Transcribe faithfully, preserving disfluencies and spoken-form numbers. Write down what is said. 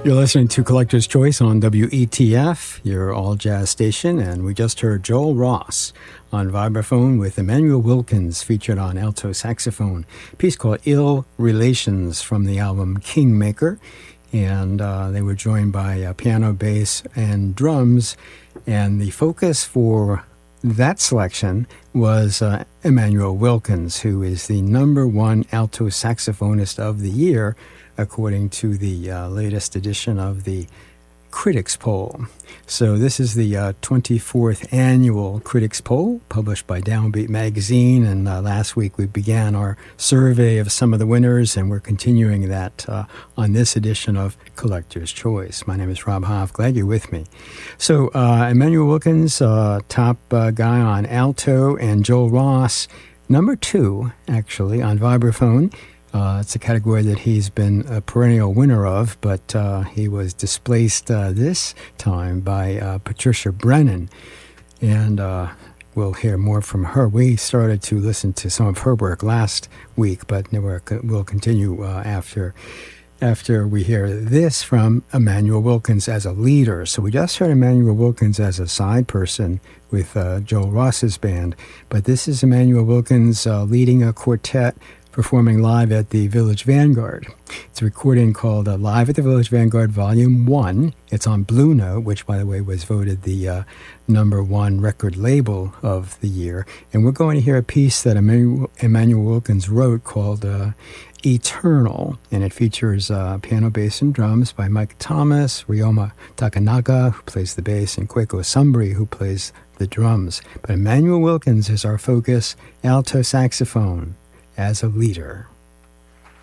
You're listening to Collector's Choice on W E T F, your all-jazz station, and we just heard Joel Ross on vibraphone with Emmanuel Wilkins featured on alto saxophone, a piece called Ill Relations from the album Kingmaker, and uh, they were joined by uh, piano, bass, and drums, and the focus for that selection was uh, Emmanuel Wilkins, who is the number one alto saxophonist of the year, according to the uh, latest edition of the Critics Poll. So this is the uh, twenty-fourth annual Critics Poll, published by Downbeat Magazine, and uh, last week we began our survey of some of the winners, and we're continuing that uh, on this edition of Collector's Choice. My name is Rob Hoff. Glad you're with me. So uh, Emmanuel Wilkins, uh, top uh, guy on alto, and Joel Ross, number two, actually, on vibraphone. Uh, it's a category that he's been a perennial winner of, but uh, he was displaced uh, this time by uh, Patricia Brennan, and uh, we'll hear more from her. We started to listen to some of her work last week, but we'll continue uh, after after we hear this from Emmanuel Wilkins as a leader. So we just heard Emmanuel Wilkins as a side person with uh, Joel Ross's band, but this is Emmanuel Wilkins uh, leading a quartet, performing live at the Village Vanguard. It's a recording called uh, Live at the Village Vanguard Volume one. It's on Blue Note, which, by the way, was voted the uh, number one record label of the year. And we're going to hear a piece that Emmanuel, Emmanuel Wilkins wrote called uh, Eternal, and it features uh, piano, bass, and drums by Mike Thomas, Ryoma Takanaka, who plays the bass, and Kweiko Sumbri, who plays the drums. But Emmanuel Wilkins is our focus, alto saxophone, as a leader.